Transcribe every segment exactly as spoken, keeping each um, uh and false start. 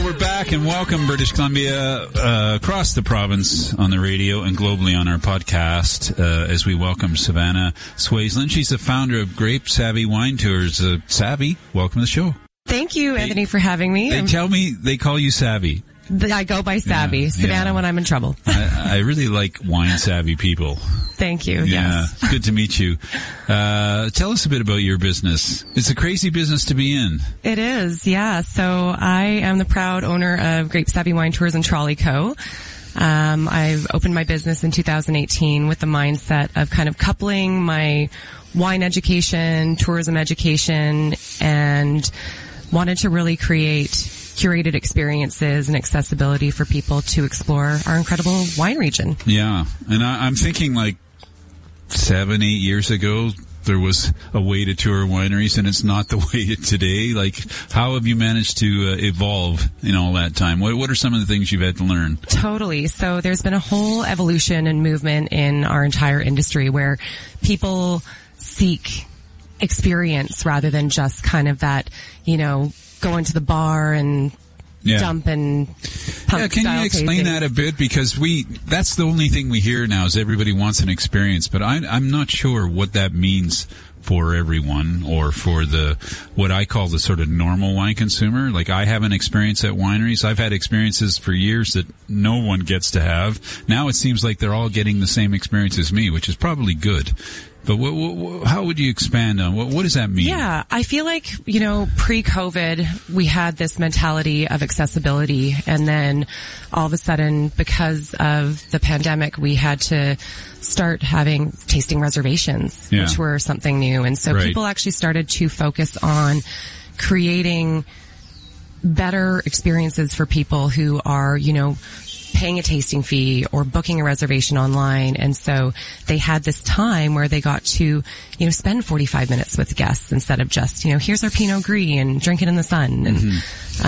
we're back, and welcome, British Columbia, uh, across the province on the radio and globally on our podcast, uh, as we welcome Savannah Swaysland. She's the founder of Grape Savvy Wine Tours. Uh, Savvy, welcome to the show. Thank you, Anthony, they, for having me. They I'm, tell me they call you Savvy. I go by Savvy. Yeah, Savannah yeah. when I'm in trouble. I, I really like wine-savvy people. Thank you. Yeah, yes. Good to meet you. Uh, tell us a bit about your business. It's a crazy business to be in. It is, yeah. So I am the proud owner of Grape Savvy Wine Tours and Trolley Co. Um, I've opened my business in two thousand eighteen with the mindset of kind of coupling my wine education, tourism education, and wanted to really create curated experiences and accessibility for people to explore our incredible wine region. Yeah. And I, I'm thinking like seven, eight years ago, there was a way to tour wineries, and it's not the way today. Like, how have you managed to uh, evolve in all that time? What, what are some of the things you've had to learn? Totally. So there's been a whole evolution and movement in our entire industry where people seek experience rather than just kind of that, you know, go into the bar and yeah. dump and pump. Yeah, can you explain tasting. that a bit? Because we, that's the only thing we hear now is everybody wants an experience, but I, I'm not sure what that means for everyone or for the, what I call the sort of normal wine consumer. Like, I have an experience at wineries. I've had experiences for years that no one gets to have. Now it seems like they're all getting the same experience as me, which is probably good. But what, what, how would you expand on what, what does that mean? Yeah, I feel like, you know, pre-COVID, we had this mentality of accessibility, and then all of a sudden, because of the pandemic, we had to start having tasting reservations, yeah. which were something new. And so right. people actually started to focus on creating better experiences for people who are, you know, paying a tasting fee or booking a reservation online. And so they had this time where they got to, you know, spend forty-five minutes with guests instead of just, you know, here's our Pinot Gris and drink it in the sun. And, mm-hmm.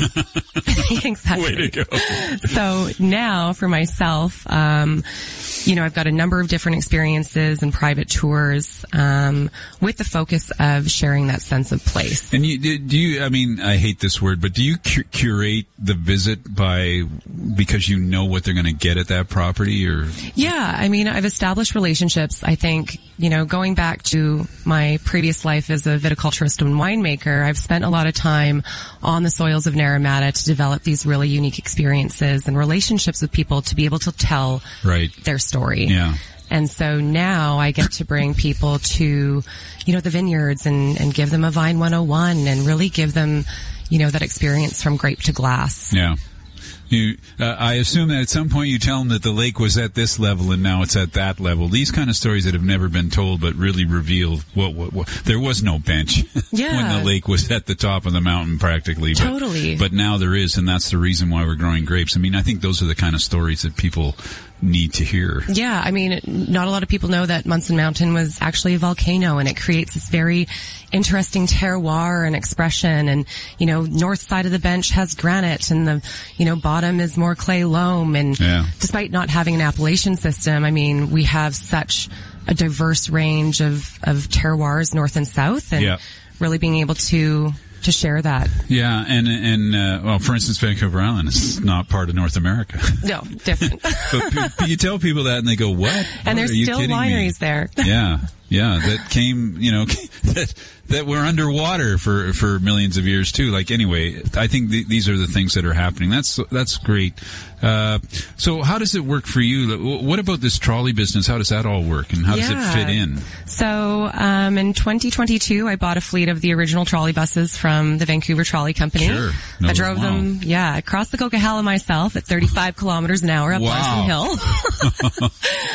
um, exactly. Way to go. So now for myself, um, you know, I've got a number of different experiences and private tours, um, with the focus of sharing that sense of place. And you, do you, I mean, I hate this word, but do you cu- curate the visit by, because you know what they're going to get at that property, or? Yeah, I mean, I've established relationships. I think, you know, going back to my previous life as a viticulturist and winemaker, I've spent a lot of time on the soils of Naramata to develop these really unique experiences and relationships with people to be able to tell right. their story. Yeah. And so now I get to bring people to, you know, the vineyards and, and give them a Vine one oh one and really give them, you know, that experience from grape to glass. Yeah. You, uh, I assume that at some point you tell them that the lake was at this level and now it's at that level. These kind of stories that have never been told but really reveal what, what, what there was no bench yeah. when the lake was at the top of the mountain practically. But, totally. But now there is, and that's the reason why we're growing grapes. I mean, I think those are the kind of stories that people need to hear. Yeah, I mean, not a lot of people know that Munson Mountain was actually a volcano, and it creates this very interesting terroir and expression. And, you know, north side of the bench has granite, and the, you know, bottom is more clay loam. And yeah. despite not having an appellation system, I mean, we have such a diverse range of, of terroirs north and south, and yeah. really being able to to share that. Yeah, and, and uh, well, for instance, Vancouver Island is not part of North America. No, different. But p- you tell people that and they go, what? And what, there's still wineries me? There. Yeah, yeah, that came, you know, that that were underwater for for millions of years too. Like, anyway, I think th- these are the things that are happening. That's that's great. Uh, so how does it work for you? What about this trolley business? How does that all work, and how yeah. does it fit in? So um, in twenty twenty-two, I bought a fleet of the original trolley buses from the Vancouver Trolley Company. Sure. No, I drove wow. them, yeah, across the Coquihalla myself at thirty-five kilometers an hour up wow. Larson Hill. uh,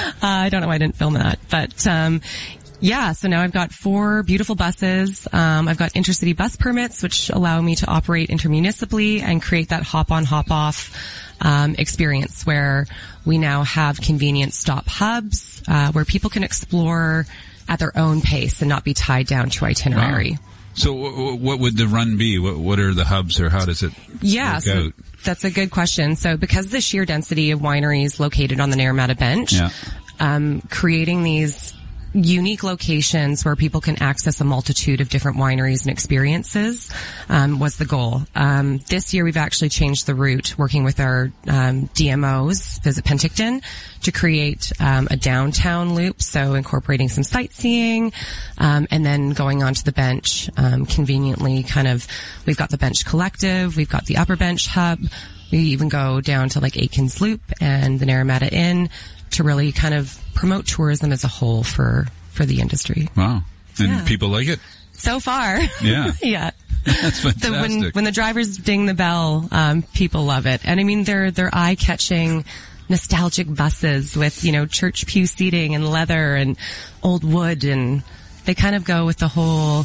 I don't know why I didn't film that, but um, yeah, so now I've got four beautiful buses. Um, I've got intercity bus permits, which allow me to operate intermunicipally and create that hop-on, hop-off um, experience where we now have convenient stop hubs uh, where people can explore at their own pace and not be tied down to itinerary. Wow. So w- what would the run be? What, what are the hubs, or how does it yeah, work so out? That's a good question. So because of the sheer density of wineries located on the Naramata Bench, yeah. um, creating these unique locations where people can access a multitude of different wineries and experiences um, was the goal. Um, this year we've actually changed the route, working with our um, D M Os, Visit Penticton, to create um, a downtown loop, so incorporating some sightseeing, um, and then going onto the bench um, conveniently. Kind of, we've got the Bench Collective, we've got the Upper Bench Hub, we even go down to like Aikens Loop and the Naramata Inn to really kind of promote tourism as a whole for, for the industry. Wow. And Yeah. people like it? So far. Yeah. Yeah. That's fantastic. The, when, when the drivers ding the bell, um, people love it. And I mean, they're, they're eye-catching, nostalgic buses with, you know, church pew seating and leather and old wood, and they kind of go with the whole,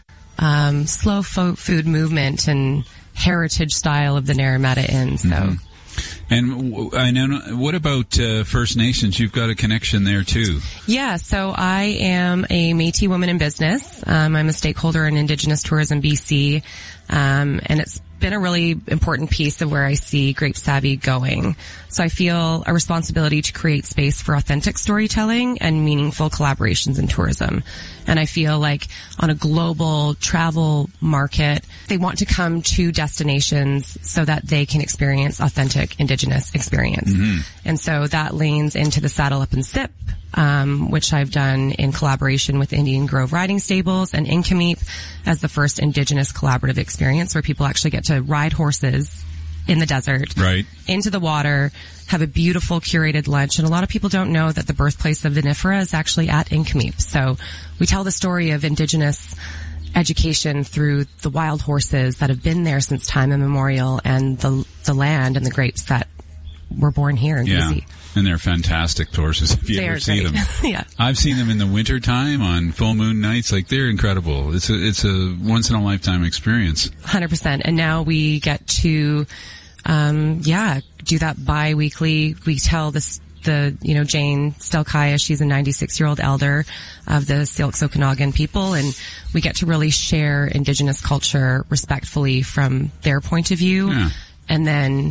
um, slow fo- food movement and heritage style of the Naramata Inn. So. Mm-hmm. And w- I know, what about uh, First Nations? You've got a connection there too. Yeah, so I am a Métis woman in business. Um, I'm a stakeholder in Indigenous Tourism B C, um, and it's been a really important piece of where I see Grape Savvy going. So I feel a responsibility to create space for authentic storytelling and meaningful collaborations in tourism. And I feel like on a global travel market, they want to come to destinations so that they can experience authentic Indigenous experience. Mm-hmm. And so that leans into the Saddle Up and Sip, um, which I've done in collaboration with Indian Grove Riding Stables and Inkameep as the first Indigenous collaborative experience where people actually get to ride horses in the desert, right, into the water, have a beautiful curated lunch. And a lot of people don't know that the birthplace of vinifera is actually at Inkameep. So we tell the story of Indigenous education through the wild horses that have been there since time immemorial, and the the land and the grapes that were born here in yeah. B C. And they're fantastic horses if you They ever are see great. them. Yeah. I've seen them in the winter time on full moon nights. Like, they're incredible. It's a, it's a once in a lifetime experience. one hundred percent. And now we get to, um, yeah, do that bi-weekly. We tell this, the, you know, Jane Stelkaya, she's a ninety-six year old elder of the Syilx Okanagan people, and we get to really share Indigenous culture respectfully from their point of view. Yeah. And then,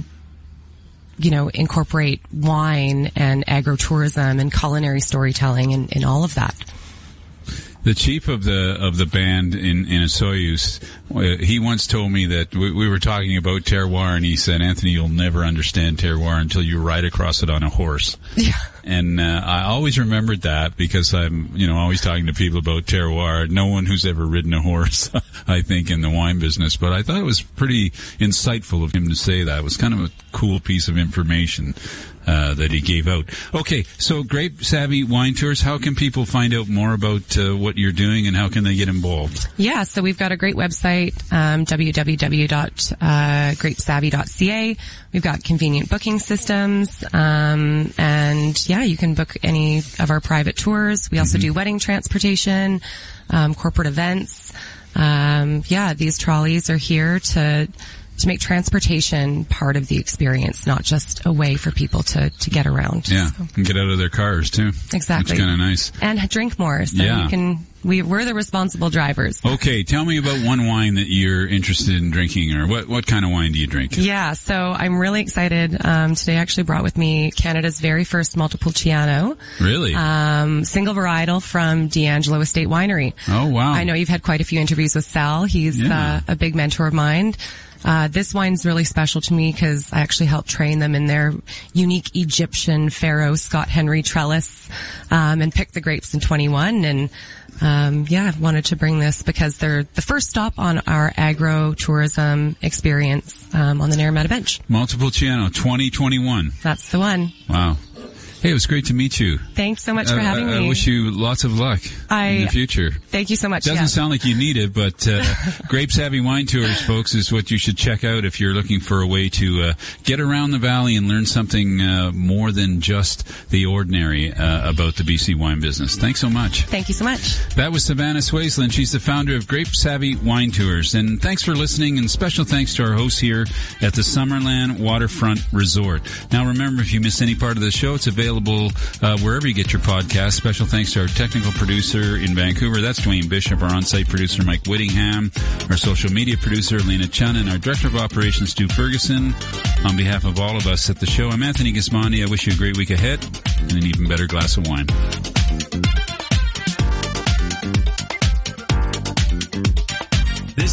you know, incorporate wine and agro-tourism and culinary storytelling and, and all of that. The chief of the of the band in in Osoyoos, uh, he once told me that we, we were talking about terroir, and he said, "Anthony, you'll never understand terroir until you ride across it on a horse." Yeah. And uh, I always remembered that because I'm, you know, always talking to people about terroir. No one who's ever ridden a horse, I think, in the wine business. But I thought it was pretty insightful of him to say that. It was kind of a cool piece of information uh, that he gave out. Okay, so Grape Savvy Wine Tours. How can people find out more about uh, what you're doing, and how can they get involved? Yeah, so we've got a great website, um, w w w dot grape savvy dot c a. We've got convenient booking systems, um, and yeah, you can book any of our private tours. We also mm-hmm. do wedding transportation, um, corporate events. Um, yeah, these trolleys are here to to make transportation part of the experience, not just a way for people to, to get around. Yeah, so. And get out of their cars, too. Exactly. It's kind of nice. And drink more, so yeah. you can, we, we're the responsible drivers. Okay, tell me about one wine that you're interested in drinking, or what, what kind of wine do you drink? Yeah, so I'm really excited. Um, today I actually brought with me Canada's very first Montepulciano. Really? Um, single varietal from D'Angelo Estate Winery. Oh, wow. I know you've had quite a few interviews with Sal. He's yeah. uh, a big mentor of mine. Uh, this wine's really special to me because I actually helped train them in their unique Egyptian Pharaoh Scott Henry trellis, um, and picked the grapes in twenty-one. And, um, yeah, I wanted to bring this because they're the first stop on our agro-tourism experience, um, on the Naramata Bench. Montepulciano twenty twenty-one. That's the one. Wow. Hey, it was great to meet you. Thanks so much for uh, having I, me. I wish you lots of luck I, in the future. Thank you so much. Doesn't yeah. sound like you need it, but uh, Grape Savvy Wine Tours, folks, is what you should check out if you're looking for a way to uh, get around the valley and learn something uh, more than just the ordinary uh, about the B C wine business. Thanks so much. Thank you so much. That was Savannah Swaisland. She's the founder of Grape Savvy Wine Tours. And thanks for listening, and special thanks to our hosts here at the Summerland Waterfront Resort. Now, remember, if you miss any part of the show, it's available uh, wherever you get your podcast. Special thanks to our technical producer in Vancouver. That's Dwayne Bishop, our on-site producer, Mike Whittingham, our social media producer, Lena Chun, and our director of operations, Stu Ferguson. On behalf of all of us at the show, I'm Anthony Gismondi. I wish you a great week ahead and an even better glass of wine.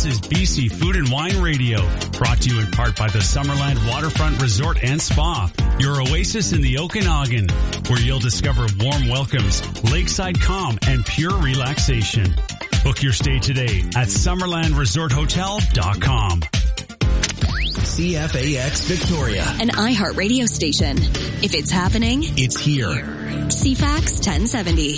This is B C Food and Wine Radio, brought to you in part by the Summerland Waterfront Resort and Spa, your oasis in the Okanagan, where you'll discover warm welcomes, lakeside calm, and pure relaxation. Book your stay today at summerland resort hotel dot com. C F A X Victoria, an iHeart radio station. If it's happening, it's here. C FAX ten seventy.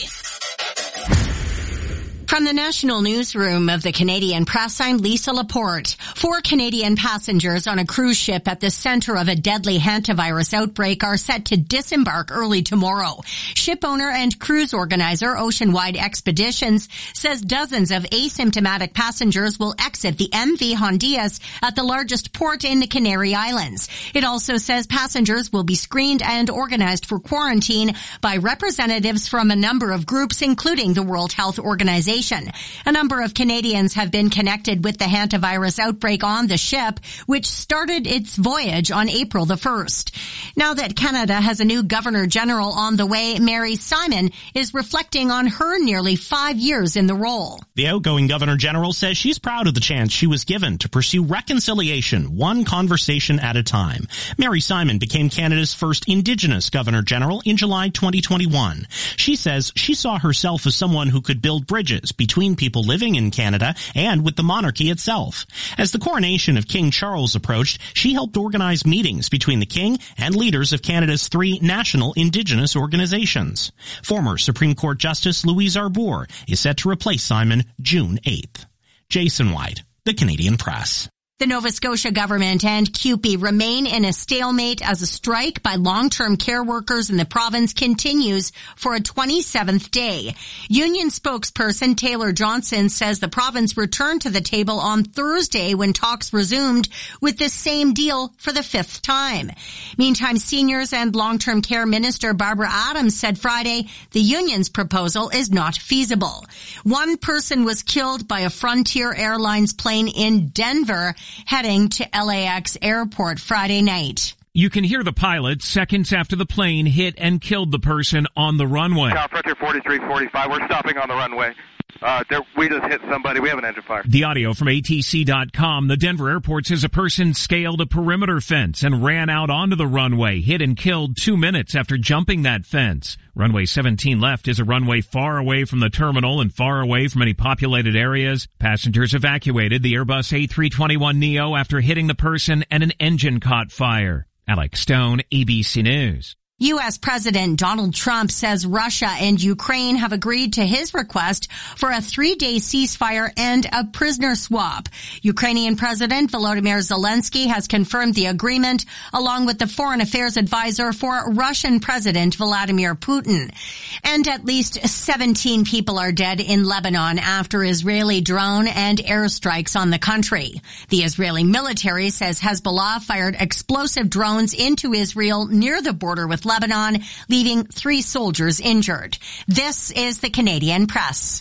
From the National Newsroom of the Canadian Press, I'm Lisa Laporte. Four Canadian passengers on a cruise ship at the center of a deadly hantavirus outbreak are set to disembark early tomorrow. Ship owner and cruise organizer Oceanwide Expeditions says dozens of asymptomatic passengers will exit the M V Hondias at the largest port in the Canary Islands. It also says passengers will be screened and organized for quarantine by representatives from a number of groups, including the World Health Organization. A number of Canadians have been connected with the hantavirus outbreak on the ship, which started its voyage on April the first. Now that Canada has a new Governor General on the way, Mary Simon is reflecting on her nearly five years in the role. The outgoing Governor General says she's proud of the chance she was given to pursue reconciliation, one conversation at a time. Mary Simon became Canada's first Indigenous Governor General in July twenty twenty-one. She says she saw herself as someone who could build bridges between people living in Canada and with the monarchy itself. As the coronation of King Charles approached, she helped organize meetings between the King and leaders of Canada's three national Indigenous organizations. Former Supreme Court Justice Louise Arbour is set to replace Simon June eighth. Jason White, The Canadian Press. The Nova Scotia government and C U P E remain in a stalemate as a strike by long-term care workers in the province continues for a twenty-seventh day. Union spokesperson Taylor Johnson says the province returned to the table on Thursday when talks resumed with the same deal for the fifth time. Meantime, Seniors and Long-Term Care Minister Barbara Adams said Friday the union's proposal is not feasible. One person was killed by a Frontier Airlines plane in Denver heading to L A X Airport Friday night. You can hear the pilot seconds after the plane hit and killed the person on the runway. Cal Frontier forty-three forty-five, we're stopping on the runway. Uh, there, we just hit somebody. We have an engine fire. The audio from A T C dot com. The Denver airport says a person scaled a perimeter fence and ran out onto the runway, hit and killed two minutes after jumping that fence. Runway seventeen left is a runway far away from the terminal and far away from any populated areas. Passengers evacuated the Airbus A three twenty-one neo after hitting the person and an engine caught fire. Alex Stone, A B C News. U S President Donald Trump says Russia and Ukraine have agreed to his request for a three-day ceasefire and a prisoner swap. Ukrainian President Volodymyr Zelensky has confirmed the agreement, along with the foreign affairs advisor for Russian President Vladimir Putin. And at least seventeen people are dead in Lebanon after Israeli drone and airstrikes on the country. The Israeli military says Hezbollah fired explosive drones into Israel near the border with Lebanon, leaving three soldiers injured. This is the Canadian Press.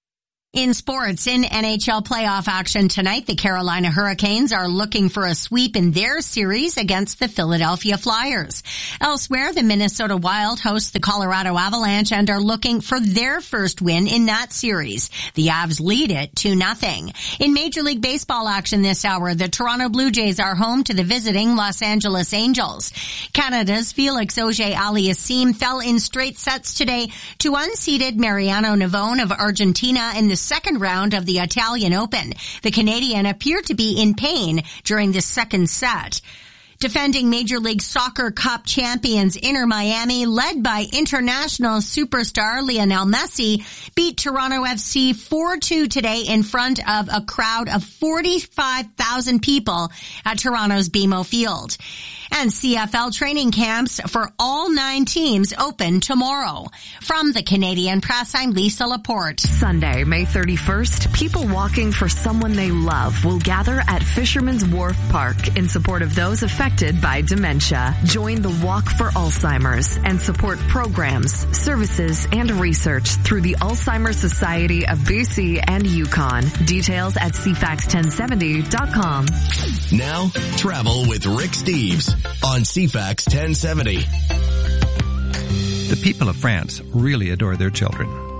In sports, in N H L playoff action tonight, the Carolina Hurricanes are looking for a sweep in their series against the Philadelphia Flyers. Elsewhere, the Minnesota Wild host the Colorado Avalanche and are looking for their first win in that series. The Avs lead it two nothing. In Major League Baseball action this hour, the Toronto Blue Jays are home to the visiting Los Angeles Angels. Canada's Felix Auger-Aliassime fell in straight sets today to unseeded Mariano Navone of Argentina in the second round of the Italian Open. The Canadian appeared to be in pain during the second set. Defending Major League Soccer Cup champions Inter Miami, led by international superstar Lionel Messi, beat Toronto F C four two today in front of a crowd of forty-five thousand people at Toronto's B M O Field. And C F L training camps for all nine teams open tomorrow. From the Canadian Press, I'm Lisa Laporte. Sunday, May thirty-first, people walking for someone they love will gather at Fisherman's Wharf Park in support of those affected by dementia. Join the Walk for Alzheimer's and support programs, services, and research through the Alzheimer's Society of B C and Yukon. Details at C FAX ten seventy dot com. Now, travel with Rick Steves on C FAX ten seventy. The people of France really adore their children.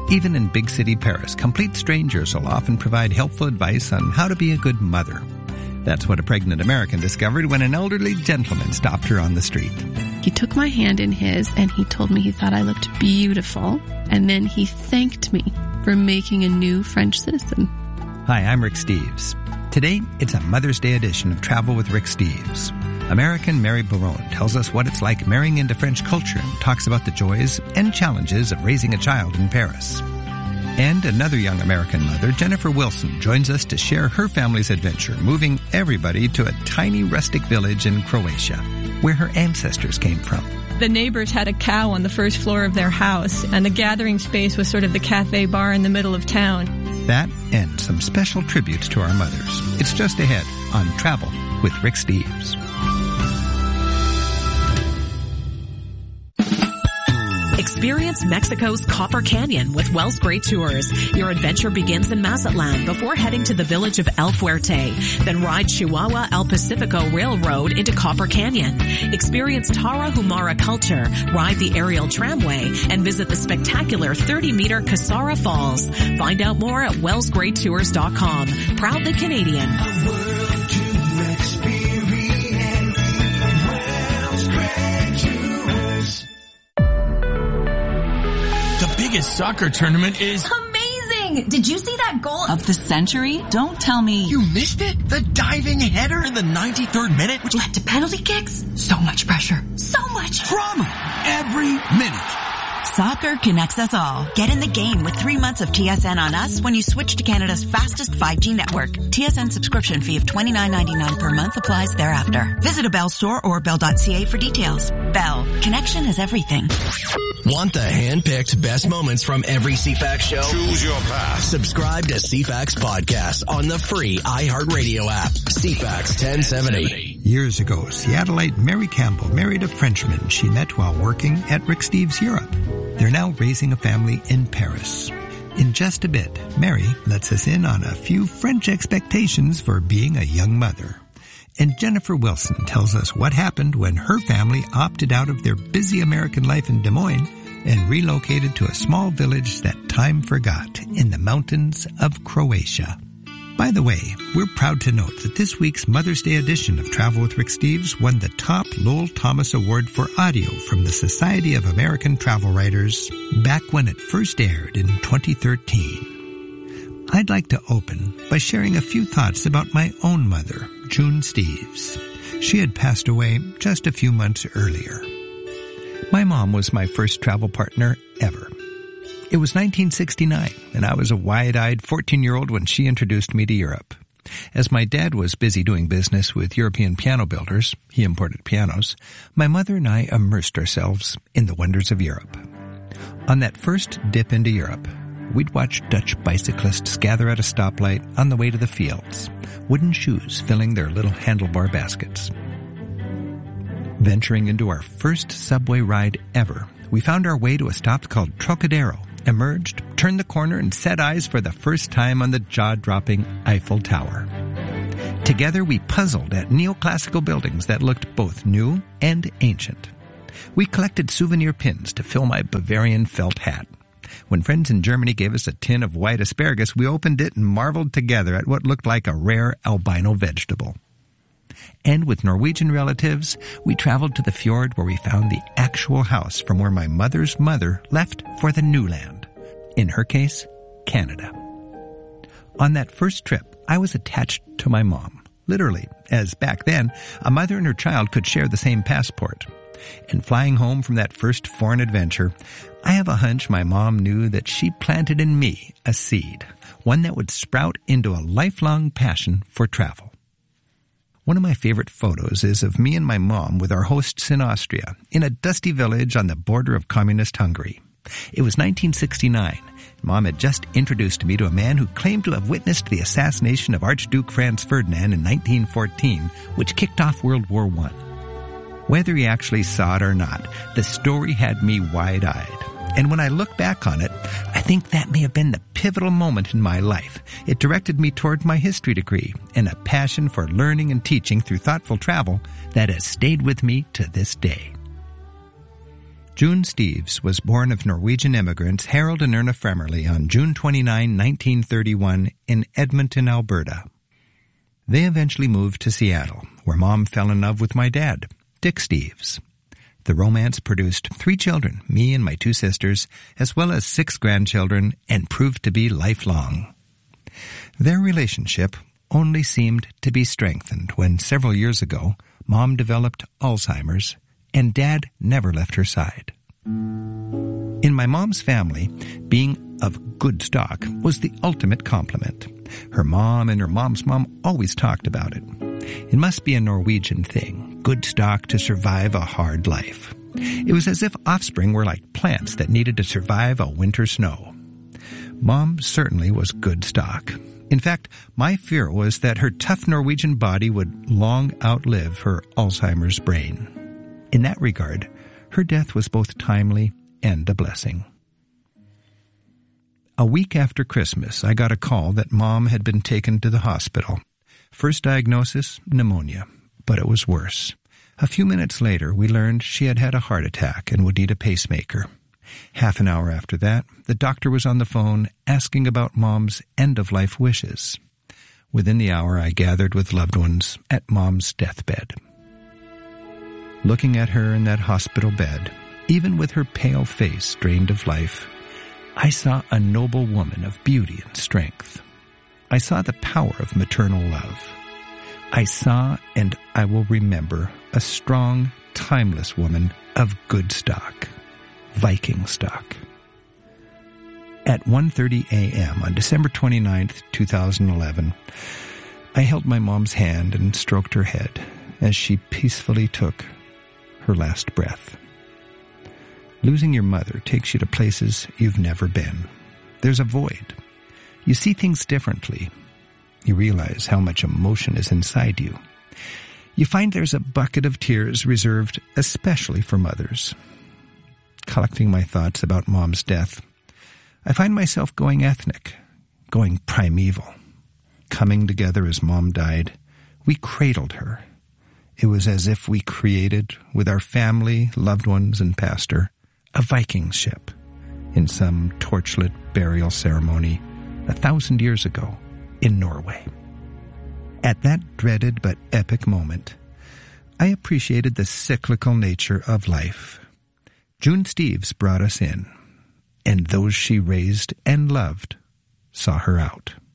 Even in big city Paris, complete strangers will often provide helpful advice on how to be a good mother. That's what a pregnant American discovered when an elderly gentleman stopped her on the street. He took my hand in his and he told me he thought I looked beautiful. And then he thanked me for making a new French citizen. Hi, I'm Rick Steves. Today, it's a Mother's Day edition of Travel with Rick Steves. American Mary Barone tells us what it's like marrying into French culture and talks about the joys and challenges of raising a child in Paris. And another young American mother, Jennifer Wilson, joins us to share her family's adventure, moving everybody to a tiny rustic village in Croatia, where her ancestors came from. The neighbors had a cow on the first floor of their house, and the gathering space was sort of the cafe bar in the middle of town. That and some special tributes to our mothers. It's just ahead on Travel with Rick Steves. Experience Mexico's Copper Canyon with Wells Gray Tours. Your adventure begins in Mazatlan before heading to the village of El Fuerte. Then ride Chihuahua El Pacifico Railroad into Copper Canyon. Experience Tarahumara culture, ride the aerial tramway, and visit the spectacular thirty meter Casara Falls. Find out more at wells gray tours dot com. Proudly Canadian. A world to experience. Wells Gray Tours. The biggest soccer tournament is amazing! Did you see that goal of the century? Don't tell me. You missed it? The diving header in the ninety-third minute, which led to penalty kicks? So much pressure. So much drama. Every minute. Soccer connects us all. Get in the game with three months of T S N on us when you switch to Canada's fastest five G network. T S N subscription fee of twenty-nine ninety-nine per month applies thereafter. Visit a Bell store or bell dot c a for details. Bell. Connection is everything. Want the hand-picked best moments from every C FAX show? Choose your path. Subscribe to C FAX Podcast on the free iHeartRadio app. C FAX ten seventy. Years ago, Seattleite Mary Campbell married a Frenchman she met while working at Rick Steves Europe. They're now raising a family in Paris. In just a bit, Mary lets us in on a few French expectations for being a young mother. And Jennifer Wilson tells us what happened when her family opted out of their busy American life in Des Moines and relocated to a small village that time forgot in the mountains of Croatia. By the way, we're proud to note that this week's Mother's Day edition of Travel with Rick Steves won the top Lowell Thomas Award for Audio from the Society of American Travel Writers back when it first aired in twenty thirteen. I'd like to open by sharing a few thoughts about my own mother, June Steves. She had passed away just a few months earlier. My mom was my first travel partner ever. It was nineteen sixty-nine, and I was a wide-eyed fourteen-year-old when she introduced me to Europe. As my dad was busy doing business with European piano builders, he imported pianos, my mother and I immersed ourselves in the wonders of Europe. On that first dip into Europe, we'd watch Dutch bicyclists gather at a stoplight on the way to the fields, wooden shoes filling their little handlebar baskets. Venturing into our first subway ride ever, we found our way to a stop called Trocadero, emerged, turned the corner, and set eyes for the first time on the jaw-dropping Eiffel Tower. Together, we puzzled at neoclassical buildings that looked both new and ancient. We collected souvenir pins to fill my Bavarian felt hat. When friends in Germany gave us a tin of white asparagus, we opened it and marveled together at what looked like a rare albino vegetable. And with Norwegian relatives, we traveled to the fjord where we found the actual house from where my mother's mother left for the new land. In her case, Canada. On that first trip, I was attached to my mom, literally, as back then, a mother and her child could share the same passport. And flying home from that first foreign adventure, I have a hunch my mom knew that she planted in me a seed, one that would sprout into a lifelong passion for travel. One of my favorite photos is of me and my mom with our hosts in Austria, in a dusty village on the border of communist Hungary. It was nineteen sixty-nine. Mom had just introduced me to a man who claimed to have witnessed the assassination of Archduke Franz Ferdinand in nineteen fourteen, which kicked off World War One. Whether he actually saw it or not, the story had me wide-eyed. And when I look back on it, I think that may have been the pivotal moment in my life. It directed me toward my history degree and a passion for learning and teaching through thoughtful travel that has stayed with me to this day. June Steeves was born of Norwegian immigrants Harold and Erna Fremerly on June twenty-ninth, nineteen thirty-one in Edmonton, Alberta. They eventually moved to Seattle, where Mom fell in love with my dad, Dick Steeves. The romance produced three children, me and my two sisters, as well as six grandchildren, and proved to be lifelong. Their relationship only seemed to be strengthened when several years ago, Mom developed Alzheimer's, and Dad never left her side. In my mom's family, being of good stock was the ultimate compliment. Her mom and her mom's mom always talked about it. It must be a Norwegian thing, good stock to survive a hard life. It was as if offspring were like plants that needed to survive a winter snow. Mom certainly was good stock. In fact, my fear was that her tough Norwegian body would long outlive her Alzheimer's brain. In that regard, her death was both timely and a blessing. A week after Christmas, I got a call that Mom had been taken to the hospital. First diagnosis, pneumonia, but it was worse. A few minutes later, we learned she had had a heart attack and would need a pacemaker. Half an hour after that, the doctor was on the phone asking about Mom's end-of-life wishes. Within the hour, I gathered with loved ones at Mom's deathbed. Looking at her in that hospital bed, even with her pale face drained of life, I saw a noble woman of beauty and strength. I saw the power of maternal love. I saw, and I will remember, a strong, timeless woman of good stock, Viking stock. At one thirty a.m. on December twenty-ninth, two thousand eleven, I held my mom's hand and stroked her head as she peacefully took her last breath. Losing your mother takes you to places you've never been. There's a void. You see things differently. You realize how much emotion is inside you. You find there's a bucket of tears reserved especially for mothers. Collecting my thoughts about Mom's death, I find myself going ethnic, going primeval. Coming together as Mom died, we cradled her. It was as if we created, with our family, loved ones, and pastor, a Viking ship in some torchlit burial ceremony a thousand years ago in Norway. At that dreaded but epic moment, I appreciated the cyclical nature of life. June Steeves brought us in, and those she raised and loved saw her out.